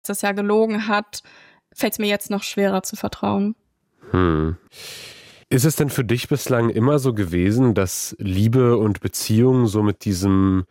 das ja gelogen hat, fällt es mir jetzt noch schwerer zu vertrauen. Ist es denn für dich bislang immer so gewesen, dass Liebe und Beziehung so mit diesem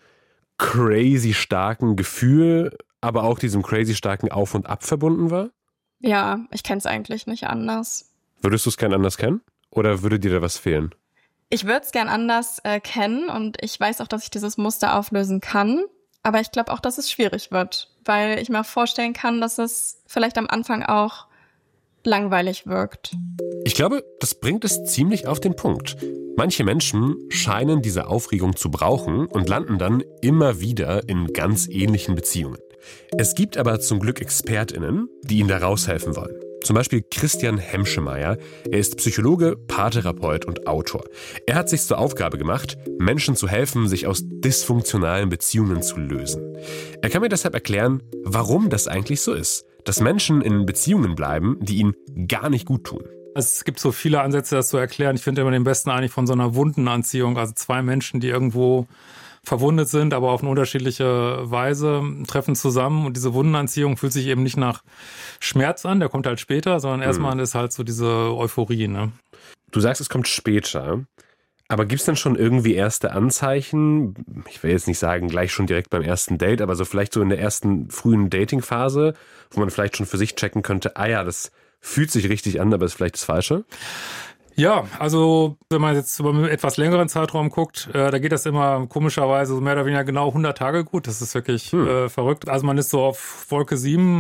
crazy starken Gefühl, aber auch diesem crazy starken Auf und Ab verbunden war? Ja, ich kenne es eigentlich nicht anders. Würdest du es gern anders kennen? Oder würde dir da was fehlen? Ich würde es gern anders kennen und ich weiß auch, dass ich dieses Muster auflösen kann. Aber ich glaube auch, dass es schwierig wird, weil ich mir vorstellen kann, dass es vielleicht am Anfang auch langweilig wirkt. Ich glaube, das bringt es ziemlich auf den Punkt. Manche Menschen scheinen diese Aufregung zu brauchen und landen dann immer wieder in ganz ähnlichen Beziehungen. Es gibt aber zum Glück ExpertInnen, die ihnen da raushelfen wollen. Zum Beispiel Christian Hemschemeyer. Er ist Psychologe, Paartherapeut und Autor. Er hat sich zur Aufgabe gemacht, Menschen zu helfen, sich aus dysfunktionalen Beziehungen zu lösen. Er kann mir deshalb erklären, warum das eigentlich so ist, dass Menschen in Beziehungen bleiben, die ihnen gar nicht gut tun. Es gibt so viele Ansätze, das zu erklären. Ich finde immer den besten eigentlich von so einer Wundenanziehung. Also zwei Menschen, die irgendwo verwundet sind, aber auf eine unterschiedliche Weise, treffen zusammen und diese Wundenanziehung fühlt sich eben nicht nach Schmerz an, der kommt halt später, sondern erstmal ist halt so diese Euphorie. Ne? Du sagst, es kommt später, aber gibt es denn schon irgendwie erste Anzeichen, ich will jetzt nicht sagen gleich schon direkt beim ersten Date, aber so vielleicht so in der ersten frühen Dating-Phase, wo man vielleicht schon für sich checken könnte, das fühlt sich richtig an, aber ist vielleicht das Falsche? Ja, also wenn man jetzt über einen etwas längeren Zeitraum guckt, da geht das immer komischerweise so mehr oder weniger genau 100 Tage gut. Das ist wirklich verrückt. Also man ist so auf Wolke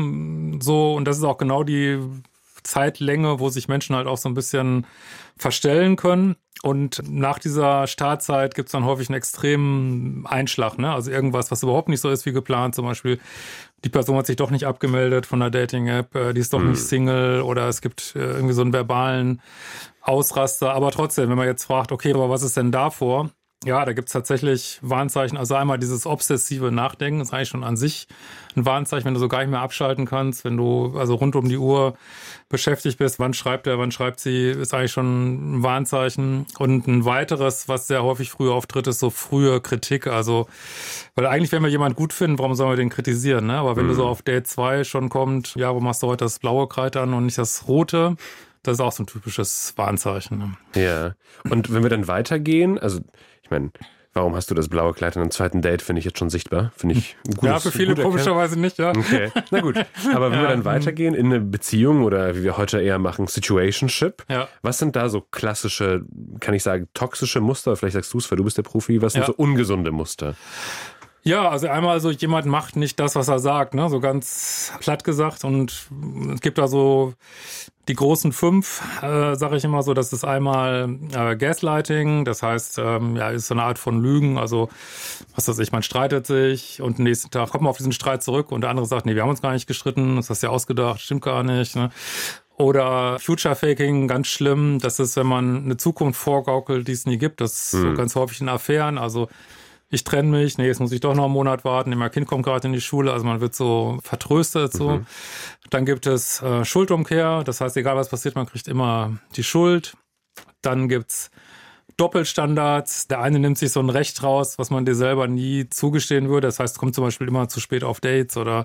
7 so und das ist auch genau die Zeitlänge, wo sich Menschen halt auch so ein bisschen verstellen können. Und nach dieser Startzeit gibt's dann häufig einen extremen Einschlag, ne? Also irgendwas, was überhaupt nicht so ist wie geplant. Zum Beispiel, die Person hat sich doch nicht abgemeldet von der Dating-App, die ist doch nicht Single oder es gibt irgendwie so einen verbalen Ausraster. Aber trotzdem, wenn man jetzt fragt, okay, aber was ist denn davor? Ja, da gibt's tatsächlich Warnzeichen. Also einmal dieses obsessive Nachdenken ist eigentlich schon an sich ein Warnzeichen, wenn du so gar nicht mehr abschalten kannst, wenn du also rund um die Uhr beschäftigt bist. Wann schreibt er, wann schreibt sie, ist eigentlich schon ein Warnzeichen. Und ein weiteres, was sehr häufig früher auftritt, ist so frühe Kritik. Also, weil eigentlich, wenn wir jemanden gut finden, warum sollen wir den kritisieren, ne? Aber wenn du so auf Date 2 schon kommt, ja, warum machst du heute das blaue Kleid an und nicht das rote? Das ist auch so ein typisches Warnzeichen. Ne? Ja. Und wenn wir dann weitergehen, also ich meine, warum hast du das blaue Kleid an einem zweiten Date, finde ich jetzt schon sichtbar. Finde ich gut. Ja, für viele komischerweise nicht, ja. Okay, na gut. Aber wenn wir dann weitergehen in eine Beziehung oder wie wir heute eher machen, Situationship, was sind da so klassische, kann ich sagen, toxische Muster? Vielleicht sagst du es, weil du bist der Profi. Was sind so ungesunde Muster? Ja, also einmal so, jemand macht nicht das, was er sagt, ne, so ganz platt gesagt. Und es gibt da so die großen 5, sage ich immer so. Das ist einmal Gaslighting, das heißt, ist so eine Art von Lügen. Also, was weiß ich, man streitet sich und am nächsten Tag kommt man auf diesen Streit zurück und der andere sagt, nee, wir haben uns gar nicht gestritten, das hast du ja ausgedacht, stimmt gar nicht, ne. Oder Future Faking, ganz schlimm. Das ist, wenn man eine Zukunft vorgaukelt, die es nie gibt. Das ist so ganz häufig in Affären, also ich trenne mich, nee, jetzt muss ich doch noch einen Monat warten, mein Kind kommt gerade in die Schule, also man wird so vertröstet. So. Dann gibt es Schuldumkehr, das heißt, egal was passiert, man kriegt immer die Schuld. Dann gibt's Doppelstandards, der eine nimmt sich so ein Recht raus, was man dir selber nie zugestehen würde. Das heißt, kommt zum Beispiel immer zu spät auf Dates oder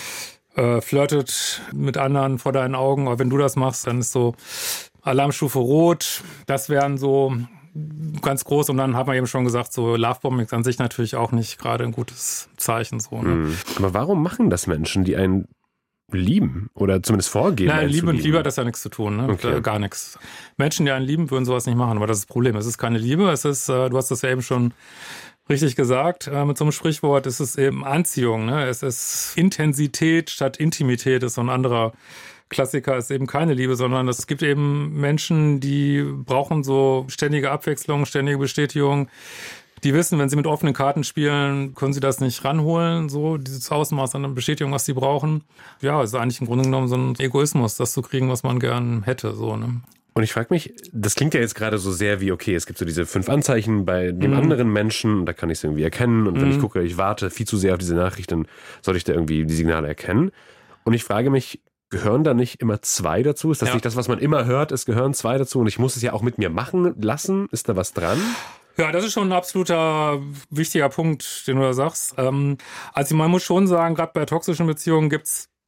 flirtet mit anderen vor deinen Augen. Aber wenn du das machst, dann ist so Alarmstufe Rot. Das wären so ganz groß. Und dann hat man eben schon gesagt, so Lovebombing ist an sich natürlich auch nicht gerade ein gutes Zeichen. So, ne? Aber warum machen das Menschen, die einen lieben oder zumindest vorgeben? Nein, Liebe und Liebe hat das ja nichts zu tun, ne? Okay. Gar nichts. Menschen, die einen lieben, würden sowas nicht machen. Aber das ist das Problem. Es ist keine Liebe. Es ist, du hast das ja eben schon richtig gesagt, mit so einem Sprichwort, es ist eben Anziehung. Ne? Es ist Intensität statt Intimität, ist so ein anderer Klassiker, ist eben keine Liebe, sondern es gibt eben Menschen, die brauchen so ständige Abwechslung, ständige Bestätigung. Die wissen, wenn sie mit offenen Karten spielen, können sie das nicht ranholen, so dieses Ausmaß an Bestätigung, was sie brauchen. Ja, es ist eigentlich im Grunde genommen so ein Egoismus, das zu kriegen, was man gern hätte. So, ne? Und ich frage mich, das klingt ja jetzt gerade so sehr wie, okay, es gibt so diese 5 Anzeichen bei dem anderen Menschen, da kann ich es irgendwie erkennen. Und wenn ich gucke, ich warte viel zu sehr auf diese Nachricht, dann sollte ich da irgendwie die Signale erkennen. Und ich frage mich, gehören da nicht immer 2 dazu? Ist das nicht das, was man immer hört? Es gehören 2 dazu und ich muss es ja auch mit mir machen lassen? Ist da was dran? Ja, das ist schon ein absoluter wichtiger Punkt, den du da sagst. Also man muss schon sagen, gerade bei toxischen Beziehungen gibt's